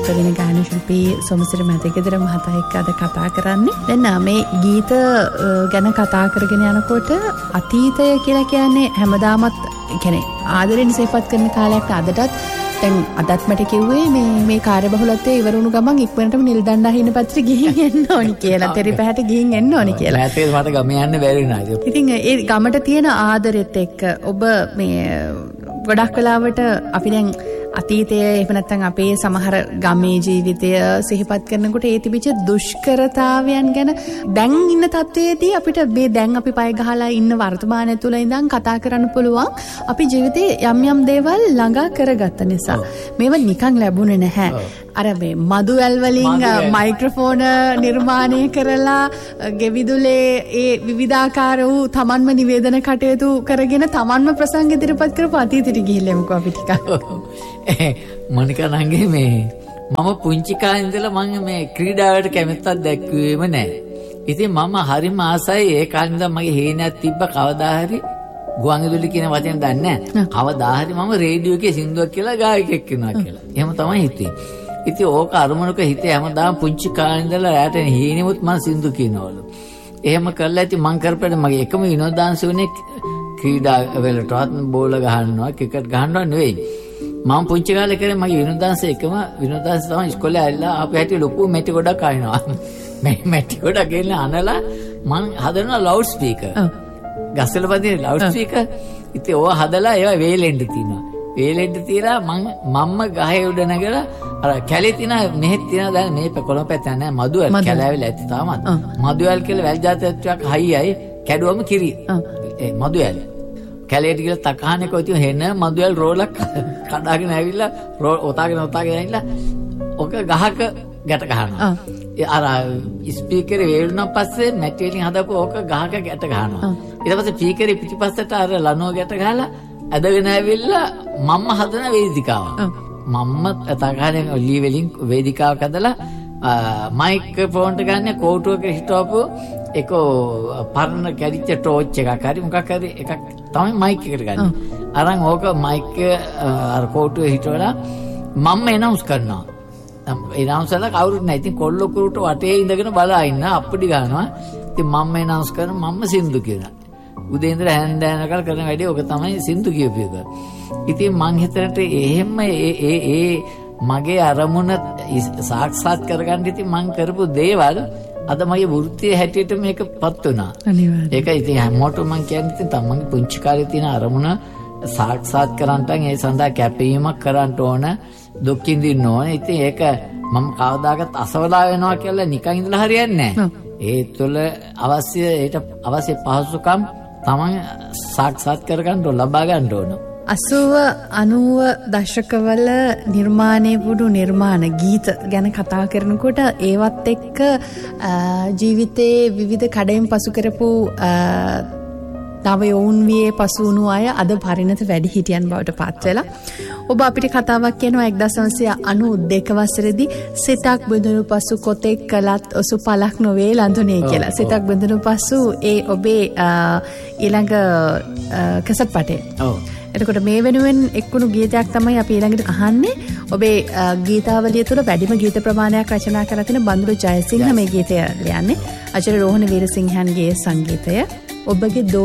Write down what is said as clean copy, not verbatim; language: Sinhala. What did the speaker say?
ප්‍රවීණ ගායන ශිල්පී සොමසිරි මැතිගෙදර මහතා එක්ක අද කතා කරන්නේ. දැන් මේ ගීත ගැන කතා කරගෙන යනකොට අතීතය කියලා කියන්නේ හැමදාමත් කියන්නේ ආදරෙන් සිහිපත් කරන කාලයක් අදටත් දැන් අදත් මට කිව්වේ මේ කාර්යබහුලත්වයේ ඉවරුණු ගමන් ඉක්මනටම නිල් දණ්ඩා හින්න පැත්තට ගිහින් එන්න ඕනි කියලා. තෙරිපැහැට ගිහින් එන්න ඕනි කියලා. ඇත්තටම මට ගම යන්න බැරි නෑ. ඉතින් ඒ ගමට තියෙන ආදරෙත් එක්ක ඔබ මේ ගොඩක් වෙලාවට අපි දැන් අතීතයේ එහෙම නැත්නම් අපේ සමහර ගමේ ජීවිතය සිහිපත් කරනකොට ඒ තිබිච්ච දුෂ්කරතාවයන් ගැන දැන් ඉන්න තත්ත්වයේදී අපිට මේ දැන් අපි පය ගහලා ඉන්න වර්තමානය තුළ ඉඳන් කතා කරන්න පුළුවන් අපි ජීවිතේ යම් යම් දේවල් ළඟා කරගත්ත නිසා මේවා නිකන් ලැබුණේ නැහැ. අර මේ මදු ඇල් වලින් මයික්‍රොෆෝන නිර්මාණය කරලා ගෙවිදුලේ ඒ විවිධාකාර වූ තමන්ම නිවේදන කටයුතු කරගෙන තමන්ම ප්‍රසංග ඉදිරිපත් කරපු අතීතෙට ගිහිල්ලාමුකෝ අපි ටිකක්. මොනිකා නංගේ මේ මම පුංචි කාලේ ඉඳලා මම මේ ක්‍රීඩාවට කැමැත්තක් දැක්ුවේම නැහැ. ඉතින් මම හරිම ආසයි ඒ කාලේ ඉඳන් මගේ හේනයක් තිබ්බ කවදා හරි ගුවන්විදුලි කියන වචන දන්නේ නැහැ. කවදා හරි මම රේඩියෝ එකේ සින්දුවක් කියලා ගායකයෙක් වෙනවා කියලා. එහෙම තමයි හිතේ. ඉතින් ඕක අරමුණක හිතේ හැමදාම පුංචි කාලේ ඉඳලා රැට හීනෙමුත් මම සින්දු කියනවලු. එහෙම කරලා ඉතින් මං කරපේට මගේ එකම විනෝදාංශ වුණේ ක්‍රීඩා වලටවත් බෝල ගහනවා ක්‍රිකට් ගහනවා නෙවෙයි. මම පුංචි කාලේ කරේ මගේ විනෝදාංශ එකම විනෝදාංශ තමයි ඉස්කෝලේ ඇවිල්ලා ආපු හැටි ලොකු මෙටි ගොඩක් අයින්නවා. මේ මෙටි ගොඩක් ගෙනලා අනලා මං හදනවා ලවුඩ් ස්පීකර්. ගස්වල පදින loud speaker. ඉතින් ඕවා හදලා ඒවා වේලෙන්න තියනවා. වේලෙන්න තියලා මම්ම ගහේ උඩ නැගලා අර කැලේ තියන මෙහෙත් තියන දැන් මේ කොළඹ පැත්ත නැහැ මදුවල් කැලෑවිලා ඇති තාමත්. මදුවල් කියලා වැල් જાතියක් හයියයි කැඩුවම කිරි. ඒ මදුවල් කැලේට ගිහලා තකහනේ කොයිතිය හෙන මදුවල් රෝලක් කඩාගෙන ඇවිල්ලා ඔතාගෙන ඇවිල්ලා ඔක ගහක ගැට ගහනවා. ඒ අර ස්පීකරේ වේලුණා පස්සේ මැටි වලින් හදපු ඕක ගහක ගැට ගහනවා. ඊට පස්සේ ස්පීකරේ පිටිපස්සට අර ලනුව ගැට ගහලා ඇදගෙන ඇවිල්ලා මම්ම හදන වේදිකාව. මම්ම තකහනේ ඔලි වලින් වේදිකාවක් හදලා මයික්‍රොෆෝන් එක ගන්න කෝටුවක හිටවපු එක පරණ කැඩිච්ච ටෝච් එකක් හරි මොකක් හරි එකක් තමයි මයික් එකට ගන්න. අරන් ඕක මයික් අර කෝටුවේ හිටවලා මම්ම එනවුන්ස් කරනවා. එනවුන්ස් කරලා කවුරුත් නැහැ. ඉතින් කොල්ල කුරුට වටේ ඉඳගෙන බලා ඉන්න අප්පුඩි ගන්නවා. ඉතින් මම්ම එනවුන්ස් කරන මම්ම සින්දු කියනවා. උදේ ඉඳලා හැන්දෑනකල් කරන වැඩේ ඕක තමයි සින්දු කියපු එක. ඉතින් මං හිතනට එහෙම ඒ මගේ අරමුණ සාක්ෂාත් කරගන්න ඉතින් මං කරපු දේවල් අද මගේ වෘත්තිය හැටියට මේකපත් වුණා. ඒක ඉතින් හැමෝටම මං කියන්නේ ඉතින් තමන්ගේ පුංචි කාලේ තියෙන අරමුණ සාක්ෂාත් කරගන්න ඒ සඳහා කැපවීමක් කරන්න ඕන, දුක් විඳින්න ඕන. ඉතින් ඒක මම කවදාකවත් අසවලා වෙනවා කියලා නිකන් ඉඳලා හරියන්නේ නැහැ. ඒ තුළ අවශ්‍ය පහසුකම් තමන් සාක්ෂාත් කරගන්න ලබා ගන්න ඕන. 80-90 දශකවල නිර්මාණය වුණු නිර්මාණ ගීත ගැන කතා කරනකොට ඒවත් එක්ක ජීවිතයේ විවිධ කඩයින් පසු කරපු තව යොවුන් වියේ පසු වුණු අය අද පරිණත වැඩි හිටියන් බවට පත් වෙලා ඔබ අපිට කතාවක් කියනවා 1992 වසරේදී සිතක් බඳුණු පසු කොතෙක් කළත් ඔසු පළක් නොවේ ලඳුනේ කියලා. සිතක් බඳුණු පසු ඒ ඔබේ ඊළඟ කසට් පටේ. ඔව්. එතකොට මේ වෙනුවෙන් එක්කුණු ගීතයක් තමයි අපි ඊළඟට අහන්නේ. ඔබේ ගීතාවලිය තුළ වැඩිම ගීත ප්‍රමාණයක් රචනා කරලා තියෙන බඳුරු ජයසිංහ මේ ගීතය ලියන්නේ. ආචාර්ය රෝහණ වීරසිංහන්ගේ සංගීතය. ඔබගේ